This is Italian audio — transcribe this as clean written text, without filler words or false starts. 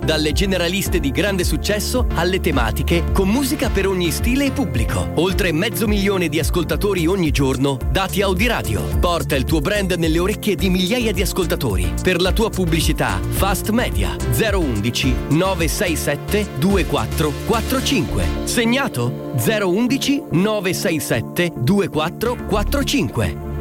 dalle generaliste di grande successo alle tematiche, con musica per ogni stile e pubblico. Oltre 500.000 di ascoltatori ogni giorno, dati Audiradio. Porta il tuo brand nelle orecchie di migliaia di ascoltatori. Per la tua pubblicità, Fast Media 011 967 2445. Segnato? 011 967 2445.